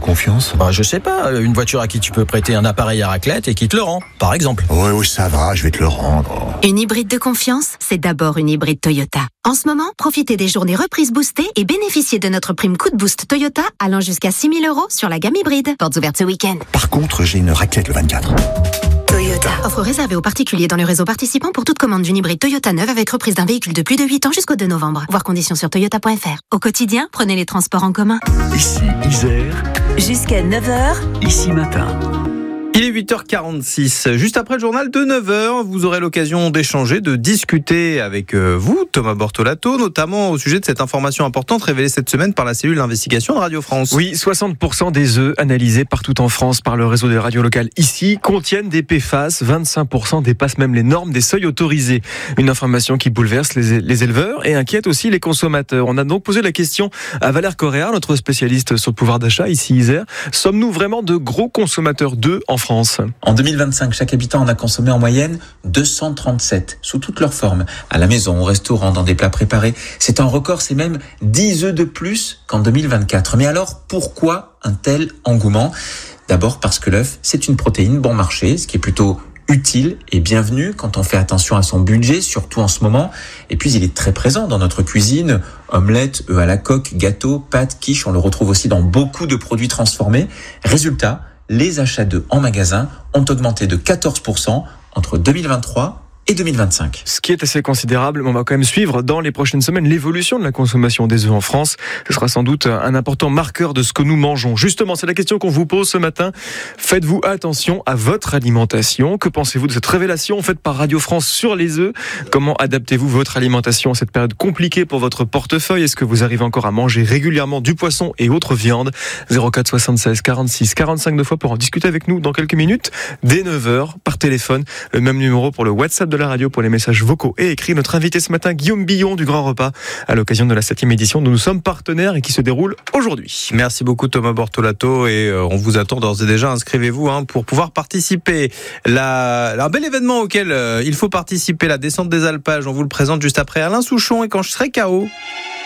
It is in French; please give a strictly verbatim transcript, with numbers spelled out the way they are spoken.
confiance? Bah, je sais pas, une voiture à qui tu peux prêter un appareil à raclette et qui te le rend, par exemple. Oui, oui, ça va, je vais te le rendre. Une hybride de confiance, c'est d'abord une hybride Toyota. En ce moment, profitez des journées reprises boostées et bénéficiez de notre prime coup de boost Toyota allant jusqu'à six mille euros sur la gamme hybride. Portes ouvertes ce week-end. Par contre, j'ai une raclette le vingt-quatre. Toyota. Offre réservée aux particuliers dans le réseau participant pour toute commande d'une hybride Toyota neuve avec reprise d'un véhicule de plus de huit ans jusqu'au deux novembre. Voir conditions sur toyota point f r. Au quotidien, prenez les transports en commun. Ici Isère. Jusqu'à neuf heures. Ici matin. Il est huit heures quarante-six. Juste après le journal de neuf heures, vous aurez l'occasion d'échanger, de discuter avec vous, Thomas Bortolato, notamment au sujet de cette information importante révélée cette semaine par la cellule d'investigation de Radio France. Oui, soixante pour cent des œufs analysés partout en France par le réseau des radios locales ici contiennent des P F A S. vingt-cinq pour cent dépassent même les normes des seuils autorisés. Une information qui bouleverse les, les éleveurs et inquiète aussi les consommateurs. On a donc posé la question à Valère Correa, notre spécialiste sur le pouvoir d'achat ici Isère. Sommes-nous vraiment de gros consommateurs d'œufs en France ? En deux mille vingt-cinq, chaque habitant en a consommé en moyenne deux cent trente-sept, sous toutes leurs formes. À la maison, au restaurant, dans des plats préparés. C'est un record, c'est même dix œufs de plus qu'en deux mille vingt-quatre. Mais alors, pourquoi un tel engouement ? D'abord parce que l'œuf, c'est une protéine bon marché, ce qui est plutôt utile et bienvenu quand on fait attention à son budget, surtout en ce moment. Et puis, il est très présent dans notre cuisine. Omelette, œufs à la coque, gâteaux, pâtes, quiches, on le retrouve aussi dans beaucoup de produits transformés. Résultat, les achats d'œufs en magasin ont augmenté de quatorze pour cent entre deux mille vingt-trois et deux mille vingt-cinq. Ce qui est assez considérable, mais on va quand même suivre dans les prochaines semaines l'évolution de la consommation des œufs en France. Ce sera sans doute un important marqueur de ce que nous mangeons. Justement, c'est la question qu'on vous pose ce matin. Faites-vous attention à votre alimentation? Que pensez-vous de cette révélation faite par Radio France sur les œufs? Comment adaptez-vous votre alimentation à cette période compliquée pour votre portefeuille? Est-ce que vous arrivez encore à manger régulièrement du poisson et autres viandes? zéro quatre soixante-seize quarante-six quarante-cinq deux fois pour en discuter avec nous dans quelques minutes. Dès neuf heures, par téléphone. Le même numéro pour le WhatsApp de la radio pour les messages vocaux et écrits. Notre invité ce matin, Guillaume Billon du Grand Repas, à l'occasion de la septième édition dont nous sommes partenaires et qui se déroule aujourd'hui. Merci beaucoup Thomas Bortolato et euh, on vous attend d'ores et déjà. Inscrivez-vous hein, pour pouvoir participer. La, un bel événement auquel euh, il faut participer, la descente des alpages. On vous le présente juste après Alain Souchon et quand je serai K O.